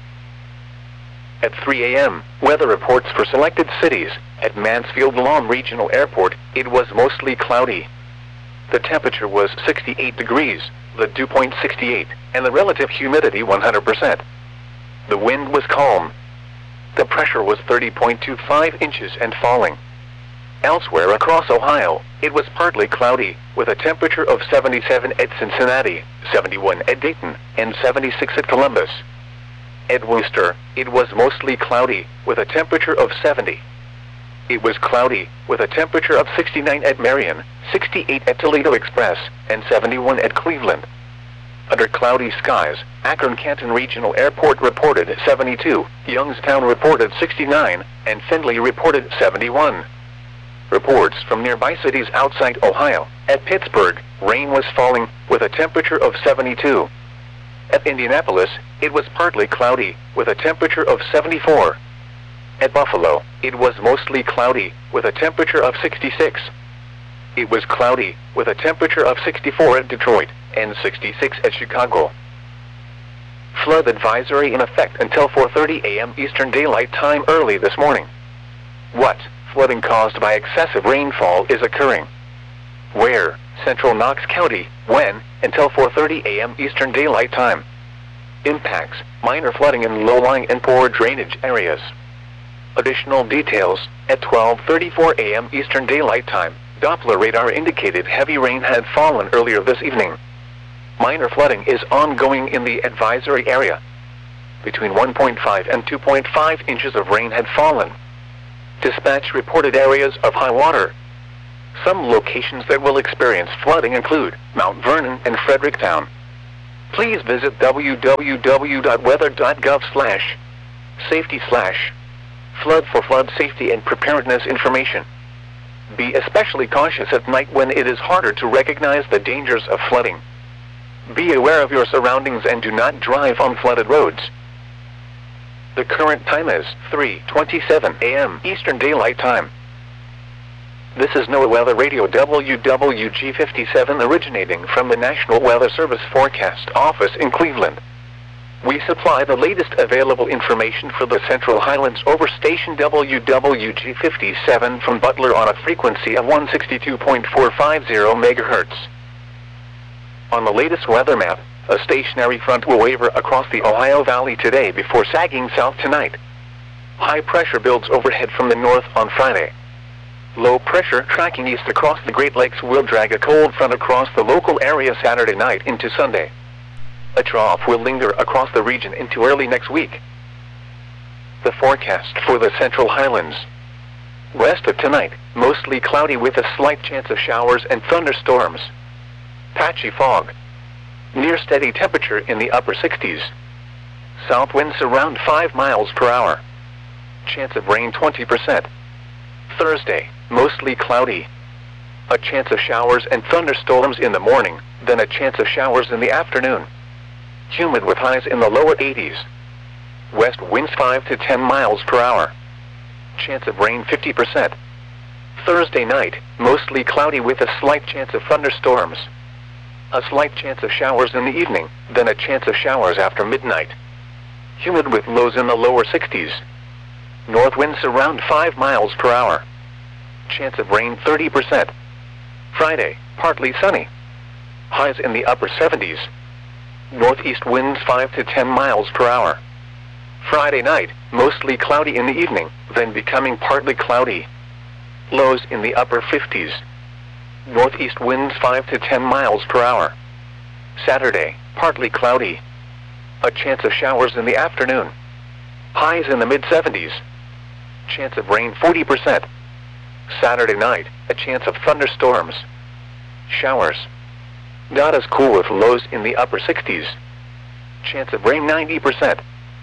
At three a m, weather reports for selected cities. At Mansfield Lawn Regional Airport, it was mostly cloudy. The temperature was sixty-eight degrees, the dew point sixty-eight, and the relative humidity one hundred percent. The wind was calm. The pressure was thirty point two five inches and falling. Elsewhere across Ohio, it was partly cloudy, with a temperature of seventy-seven at Cincinnati, seventy-one at Dayton, and seventy-six at Columbus. At Worcester, it was mostly cloudy, with a temperature of seventy. It was cloudy, with a temperature of sixty-nine at Marion, sixty-eight at Toledo Express, and seventy-one at Cleveland. Under cloudy skies, Akron-Canton Regional Airport reported seventy-two, Youngstown reported sixty-nine, and Findlay reported seventy-one. Reports from nearby cities outside Ohio. At Pittsburgh, rain was falling, with a temperature of seventy-two. At Indianapolis, it was partly cloudy, with a temperature of seventy-four. At Buffalo, it was mostly cloudy, with a temperature of sixty-six. It was cloudy, with a temperature of sixty-four at Detroit, and sixty-six at Chicago. Flood advisory in effect until four thirty a m Eastern Daylight Time early this morning. What? Flooding caused by excessive rainfall is occurring. Where? Central Knox County. When? Until four thirty a m Eastern Daylight Time. Impacts: minor flooding in low-lying and poor drainage areas. Additional details: at twelve thirty-four a m Eastern Daylight Time, Doppler radar indicated heavy rain had fallen earlier this evening. Minor flooding is ongoing in the advisory area. Between one point five and two point five inches of rain had fallen. Dispatch reported areas of high water. Some locations that will experience flooding include Mount Vernon and Fredericktown. Please visit w w w dot weather dot gov slash safety slash flood for flood safety and preparedness information. Be especially cautious at night when it is harder to recognize the dangers of flooding. Be aware of your surroundings and do not drive on flooded roads. The current time is three twenty-seven a m Eastern Daylight Time. This is NOAA Weather Radio W W G fifty-seven originating from the National Weather Service Forecast Office in Cleveland. We supply the latest available information for the Central Highlands over station W W G fifty-seven from Butler on a frequency of one sixty-two point four five zero megahertz. On the latest weather map, a stationary front will waver across the Ohio Valley today before sagging south tonight. High pressure builds overhead from the north on Friday. Low pressure tracking east across the Great Lakes will drag a cold front across the local area Saturday night into Sunday. A trough will linger across the region into early next week. The forecast for the Central Highlands. West of tonight, mostly cloudy with a slight chance of showers and thunderstorms. Patchy fog. Near steady temperature in the upper sixties. South winds around five miles per hour. Chance of rain twenty percent. Thursday, mostly cloudy. A chance of showers and thunderstorms in the morning, then a chance of showers in the afternoon. Humid with highs in the lower eighties. West winds five to ten miles per hour. Chance of rain fifty percent. Thursday night, mostly cloudy with a slight chance of thunderstorms. A slight chance of showers in the evening, then a chance of showers after midnight. Humid with lows in the lower sixties. North winds around five miles per hour. Chance of rain thirty percent. Friday, partly sunny. Highs in the upper seventies. Northeast winds five to ten miles per hour. Friday night, mostly cloudy in the evening, then becoming partly cloudy. Lows in the upper fifties. Northeast winds five to ten miles per hour. Saturday, partly cloudy. A chance of showers in the afternoon. Highs in the mid seventies. Chance of rain forty percent. Saturday night, a chance of thunderstorms. Showers. Not as cool with lows in the upper sixties. Chance of rain ninety percent.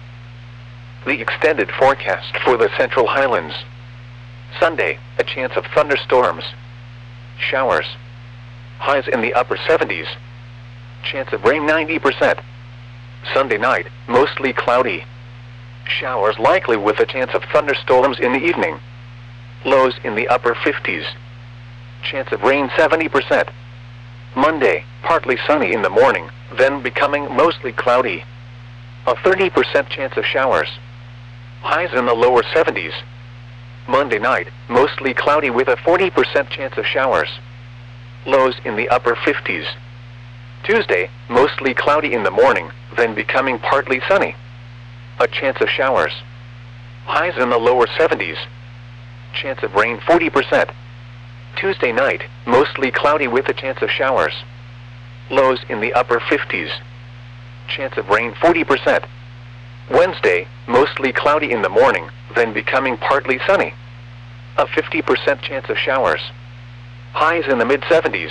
The extended forecast for the Central Highlands. Sunday, a chance of thunderstorms. Showers. Highs in the upper seventies. Chance of rain ninety percent. Sunday night, mostly cloudy. Showers likely with a chance of thunderstorms in the evening. Lows in the upper fifties. Chance of rain seventy percent. Monday, partly sunny in the morning, then becoming mostly cloudy. A thirty percent chance of showers. Highs in the lower seventies. Monday night, mostly cloudy with a forty percent chance of showers. Lows in the upper fifties. Tuesday, mostly cloudy in the morning, then becoming partly sunny. A chance of showers. Highs in the lower seventies. Chance of rain forty percent. Tuesday night, mostly cloudy with a chance of showers. Lows in the upper fifties. Chance of rain forty percent. Wednesday, mostly cloudy in the morning, then becoming partly sunny. A fifty percent chance of showers. Highs in the mid seventies.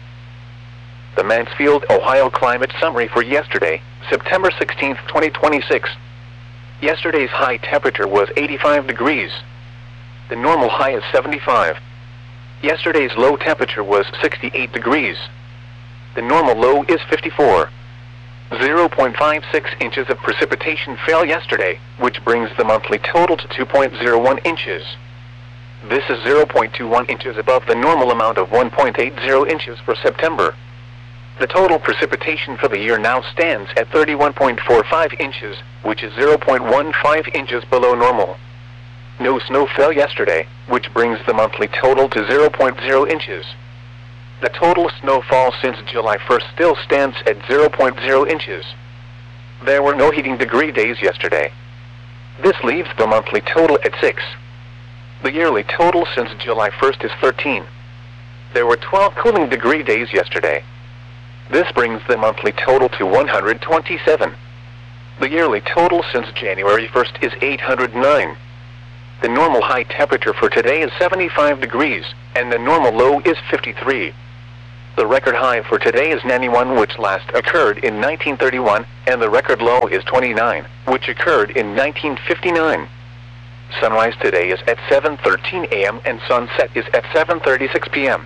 The Mansfield, Ohio climate summary for yesterday, September sixteenth, twenty twenty-six. Yesterday's high temperature was eighty-five degrees. The normal high is seventy-five. Yesterday's low temperature was sixty-eight degrees. The normal low is fifty-four. zero point five six inches of precipitation fell yesterday, which brings the monthly total to two point zero one inches. This is zero point two one inches above the normal amount of one point eight zero inches for September. The total precipitation for the year now stands at thirty-one point four five inches, which is zero point one five inches below normal. No snow fell yesterday, which brings the monthly total to zero point zero inches. The total snowfall since July first still stands at zero point zero inches. There were no heating degree days yesterday. This leaves the monthly total at six. The yearly total since July first is thirteen. There were twelve cooling degree days yesterday. This brings the monthly total to one hundred twenty-seven. The yearly total since January first is eight hundred nine. The normal high temperature for today is seventy-five degrees, and the normal low is fifty-three. The record high for today is ninety-one, which last occurred in nineteen thirty-one, and the record low is twenty-nine, which occurred in nineteen fifty-nine. Sunrise today is at seven thirteen a m and sunset is at seven thirty-six p m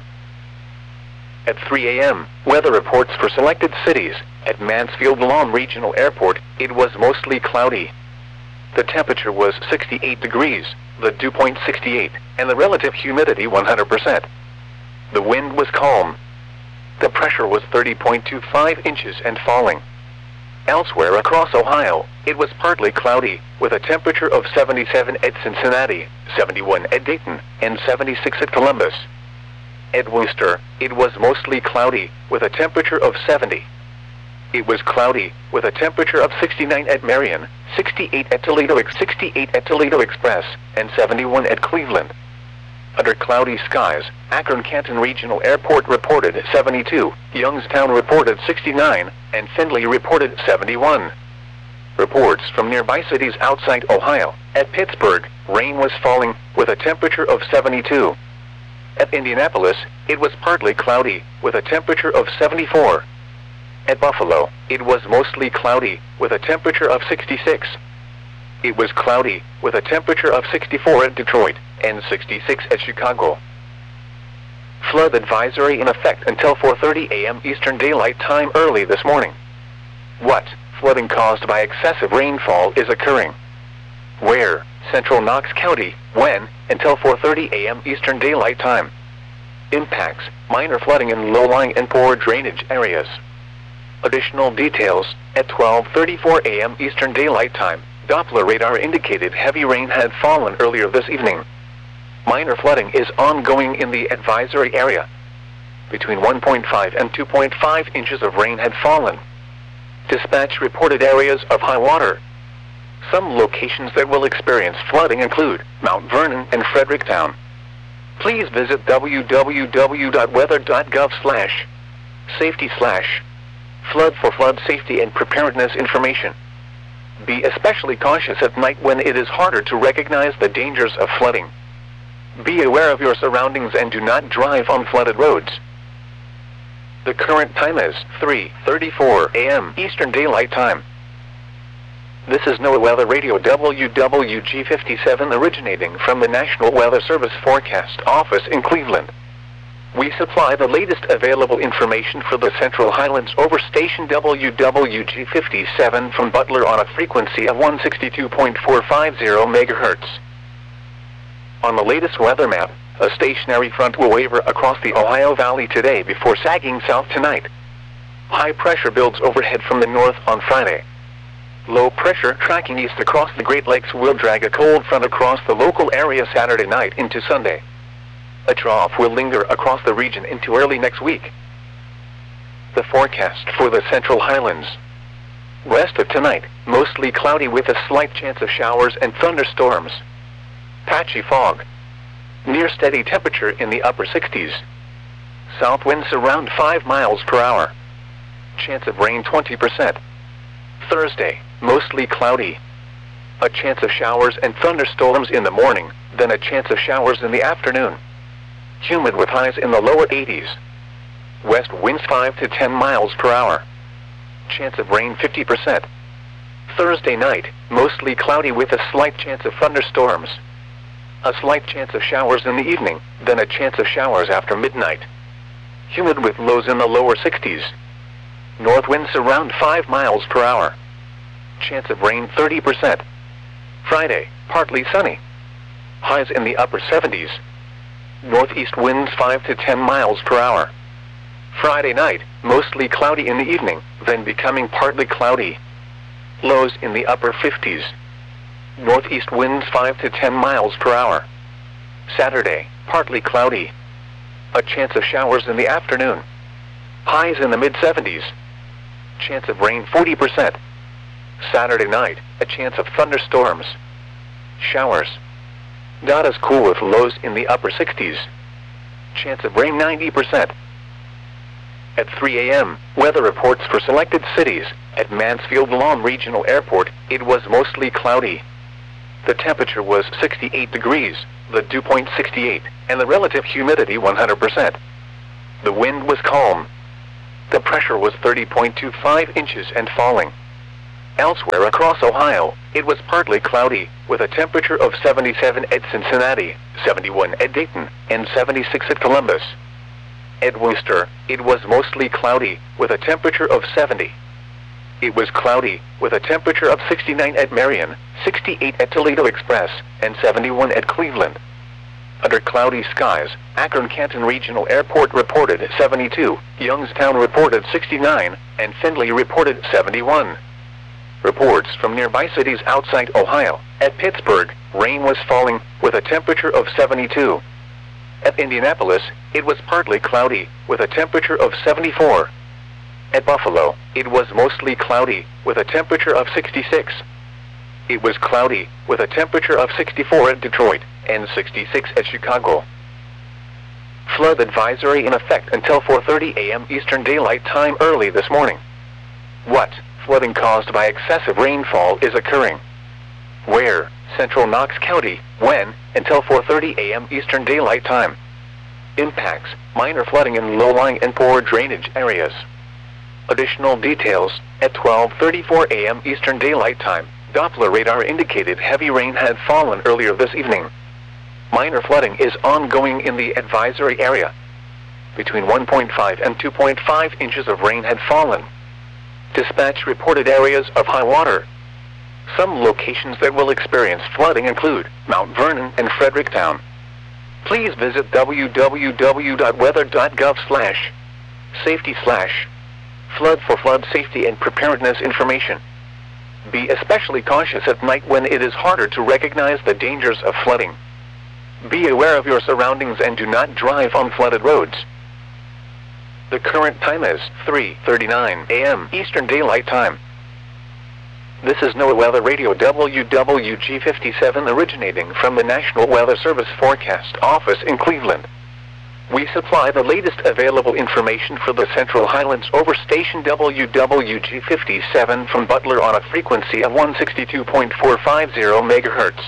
At three a m, weather reports for selected cities. At Mansfield Lawn Regional Airport, it was mostly cloudy. The temperature was sixty-eight degrees, the dew point sixty-eight, and the relative humidity one hundred percent. The wind was calm. The pressure was thirty point two five inches and falling. Elsewhere across Ohio, it was partly cloudy, with a temperature of seventy-seven at Cincinnati, seventy-one at Dayton, and seventy-six at Columbus. At Worcester, it was mostly cloudy, with a temperature of seventy. It was cloudy, with a temperature of sixty-nine at Marion, sixty-eight at Toledo, sixty-eight at Toledo Express, and seventy-one at Cleveland. Under cloudy skies, Akron-Canton Regional Airport reported seventy-two, Youngstown reported sixty-nine, and Findlay reported seventy-one. Reports from nearby cities outside Ohio. At Pittsburgh, rain was falling, with a temperature of seventy-two. At Indianapolis, it was partly cloudy, with a temperature of seventy-four. At Buffalo, it was mostly cloudy, with a temperature of sixty-six. It was cloudy, with a temperature of sixty-four at Detroit, and sixty-six at Chicago. Flood advisory in effect until four thirty a m Eastern Daylight Time early this morning. What flooding caused by excessive rainfall is occurring? Where? Central Knox County. When? Until four thirty a m Eastern Daylight Time. Impacts: minor flooding in low-lying and poor drainage areas. Additional details: at twelve thirty-four a m Eastern Daylight Time, Doppler radar indicated heavy rain had fallen earlier this evening. Minor flooding is ongoing in the advisory area. Between one point five and two point five inches of rain had fallen. Dispatch reported areas of high water. Some locations that will experience flooding include Mount Vernon and Fredericktown. Please visit w w w dot weather dot gov slash safety slash flood for flood safety and preparedness information. Be especially cautious at night when it is harder to recognize the dangers of flooding. Be aware of your surroundings and do not drive on flooded roads. The current time is three thirty-four a m Eastern Daylight Time. This is NOAA Weather Radio W W G fifty-seven originating from the National Weather Service Forecast Office in Cleveland. We supply the latest available information for the Central Highlands over station W W G fifty-seven from Butler on a frequency of one sixty-two point four five zero megahertz. On the latest weather map, a stationary front will waver across the Ohio Valley today before sagging south tonight. High pressure builds overhead from the north on Friday. Low pressure tracking east across the Great Lakes will drag a cold front across the local area Saturday night into Sunday. A trough will linger across the region into early next week. The forecast for the Central Highlands. West of tonight, mostly cloudy with a slight chance of showers and thunderstorms. Patchy fog. Near steady temperature in the upper sixties. South winds around five miles per hour. Chance of rain twenty percent. Thursday, mostly cloudy. A chance of showers and thunderstorms in the morning, then a chance of showers in the afternoon. Humid with highs in the lower eighties. West winds five to ten miles per hour. Chance of rain fifty percent. Thursday night, mostly cloudy with a slight chance of thunderstorms. A slight chance of showers in the evening, then a chance of showers after midnight. Humid with lows in the lower sixties. North winds around five miles per hour. Chance of rain thirty percent. Friday, partly sunny. Highs in the upper seventies. Northeast winds five to ten miles per hour. Friday night, mostly cloudy in the evening, then becoming partly cloudy. Lows in the upper fifties. Northeast winds five to ten miles per hour. Saturday, partly cloudy. A chance of showers in the afternoon. Highs in the mid seventies. Chance of rain forty percent. Saturday night, a chance of thunderstorms. Showers. Not as cool with lows in the upper sixties. Chance of rain ninety percent. At three a m, weather reports for selected cities. At Mansfield Lawn Regional Airport, it was mostly cloudy. The temperature was sixty-eight degrees, the dew point sixty-eight, and the relative humidity one hundred percent. The wind was calm. The pressure was thirty point two five inches and falling. Elsewhere across Ohio, it was partly cloudy, with a temperature of seventy-seven at Cincinnati, seventy-one at Dayton, and seventy-six at Columbus. At Worcester, it was mostly cloudy, with a temperature of seventy. It was cloudy, with a temperature of sixty-nine at Marion, sixty-eight at Toledo Express, and seventy-one at Cleveland. Under cloudy skies, Akron-Canton Regional Airport reported seventy-two, Youngstown reported sixty-nine, and Findlay reported seventy-one. Reports from nearby cities outside Ohio. At Pittsburgh, rain was falling, with a temperature of seventy-two. At Indianapolis, it was partly cloudy, with a temperature of seventy-four. At Buffalo, it was mostly cloudy, with a temperature of sixty-six. It was cloudy, with a temperature of sixty-four at Detroit, and sixty-six at Chicago. Flood advisory in effect until four thirty a m Eastern Daylight Time early this morning. What flooding caused by excessive rainfall is occurring? Where? Central Knox County. When? Until four thirty a m Eastern Daylight Time. Impacts: minor flooding in low-lying and poor drainage areas. Additional details: at twelve thirty-four a m Eastern Daylight Time, Doppler radar indicated heavy rain had fallen earlier this evening. Minor flooding is ongoing in the advisory area. Between one point five and two point five inches of rain had fallen. Dispatch reported areas of high water. Some locations that will experience flooding include Mount Vernon and Fredericktown. Please visit w w w dot weather dot gov slash safety slash flood for flood safety and preparedness information. Be especially cautious at night when it is harder to recognize the dangers of flooding. Be aware of your surroundings and do not drive on flooded roads. The current time is three thirty-nine a m Eastern Daylight Time. This is NOAA Weather Radio W W G fifty-seven originating from the National Weather Service Forecast Office in Cleveland. We supply the latest available information for the Central Highlands over station W W G fifty-seven from Butler on a frequency of one sixty-two point four five zero megahertz.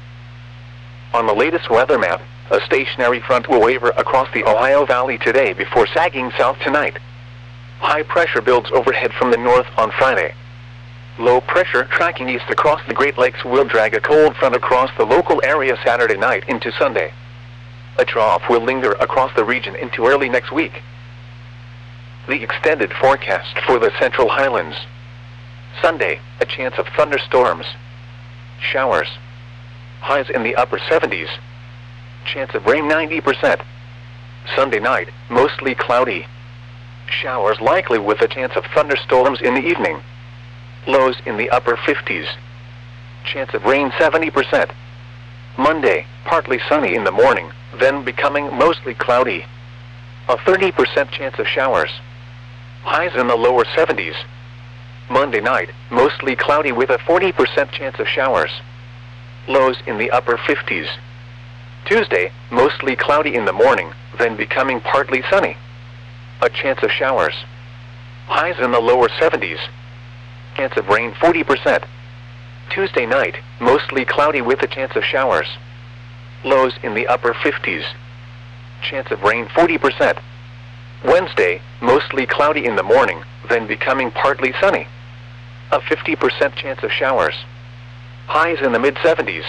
On the latest weather map, a stationary front will waver across the Ohio Valley today before sagging south tonight. High pressure builds overhead from the north on Friday. Low pressure tracking east across the Great Lakes will drag a cold front across the local area Saturday night into Sunday. A trough will linger across the region into early next week. The extended forecast for the Central Highlands. Sunday, a chance of thunderstorms. Showers. Highs in the upper seventies. Chance of rain ninety percent. Sunday night, mostly cloudy. Showers likely with a chance of thunderstorms in the evening. Lows in the upper fifties. Chance of rain seventy percent. Monday, partly sunny in the morning, then becoming mostly cloudy. A thirty percent chance of showers. Highs in the lower seventies. Monday night, mostly cloudy with a forty percent chance of showers. Lows in the upper fifties. Tuesday, mostly cloudy in the morning, then becoming partly sunny. A chance of showers. Highs in the lower seventies. Chance of rain forty percent. Tuesday night, mostly cloudy with a chance of showers. Lows in the upper fifties. Chance of rain forty percent. Wednesday, mostly cloudy in the morning, then becoming partly sunny. A fifty percent chance of showers. Highs in the mid seventies.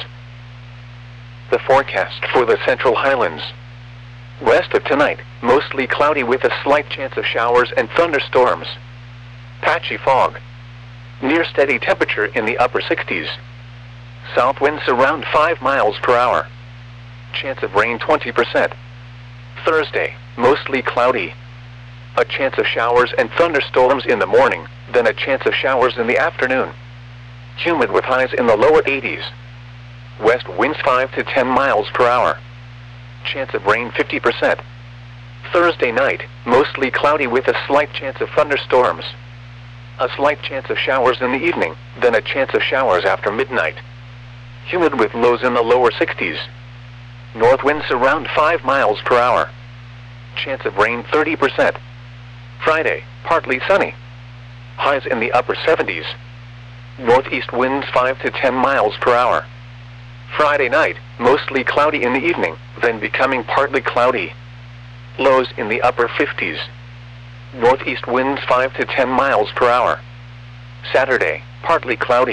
The forecast for the Central Highlands. West of tonight, mostly cloudy with a slight chance of showers and thunderstorms. Patchy fog. Near steady temperature in the upper sixties. South winds around five miles per hour. Chance of rain twenty percent. Thursday, mostly cloudy. A chance of showers and thunderstorms in the morning, then a chance of showers in the afternoon. Humid with highs in the lower eighties. West winds five to ten miles per hour. Chance of rain fifty percent. Thursday night, mostly cloudy with a slight chance of thunderstorms. A slight chance of showers in the evening, then a chance of showers after midnight. Humid with lows in the lower sixties. North winds around five miles per hour. Chance of rain thirty percent. Friday, partly sunny. Highs in the upper seventies. Northeast winds five to ten miles per hour. Friday night, mostly cloudy in the evening, then becoming partly cloudy. Lows in the upper fifties. Northeast winds five to ten miles per hour. Saturday, partly cloudy.